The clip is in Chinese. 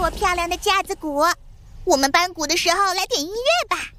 么漂亮的架子鼓。我们搬鼓的时候来点音乐吧。